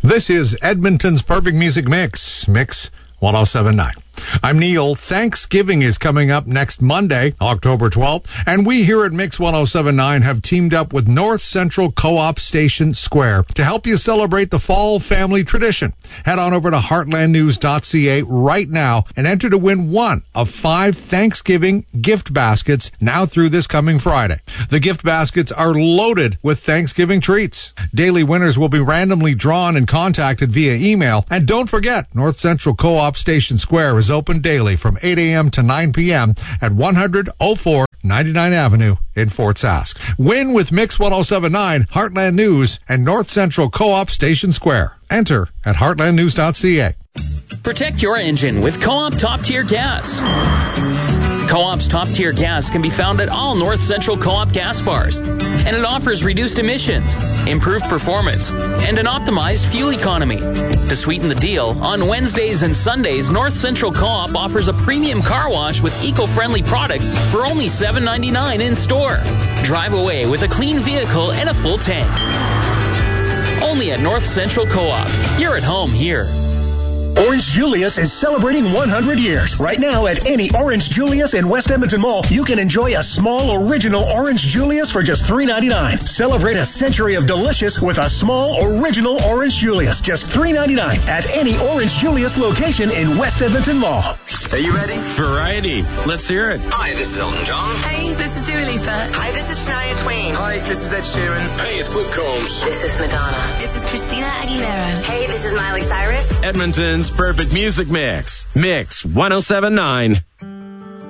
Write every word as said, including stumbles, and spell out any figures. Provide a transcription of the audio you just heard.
This is Edmonton's Perfect Music Mix, Mix one oh seven point nine. I'm Neil. Thanksgiving is coming up next Monday, October twelfth, and we here at Mix one oh seven point nine have teamed up with North Central Co-op Station Square to help you celebrate the fall family tradition. Head on over to heartland news dot c a right now and enter to win one of five Thanksgiving gift baskets now through this coming Friday. The gift baskets are loaded with Thanksgiving treats. Daily winners will be randomly drawn and contacted via email. And don't forget, North Central Co-op Station Square is open daily from eight a.m. to nine p.m. at one hundred oh four ninety-ninth Avenue in Fort Sask. Win with Mix one oh seven point nine, Heartland News, and North Central Co-op Station Square. Enter at heartland news dot c a. Protect your engine with Co-op Top Tier Gas. Co-op's Top Tier Gas can be found at all North Central Co-op gas bars, and it offers reduced emissions, improved performance, and an optimized fuel economy. To sweeten the deal, on Wednesdays and Sundays, North Central Co-op offers a premium car wash with eco-friendly products for only seven dollars and ninety-nine cents in store. Drive away with a clean vehicle and a full tank. Only at North Central Co-op. You're at home here. Orange Julius is celebrating one hundred years. Right now at any Orange Julius in West Edmonton Mall, you can enjoy a small original Orange Julius for just three dollars and ninety-nine cents. Celebrate a century of delicious with a small original Orange Julius, just three dollars and ninety-nine cents at any Orange Julius location in West Edmonton Mall. Are you ready? Variety. Let's hear it. Hi, this is Elton John. Hey, this is Dua Lipa. Hi, this is Shania Twain. Hi, this is Ed Sheeran. Hey, it's Luke Combs. This is Madonna. This is Christina Aguilera. Hey, this is Miley Cyrus. Edmonton's Perfect Music Mix. Mix one oh seven point nine.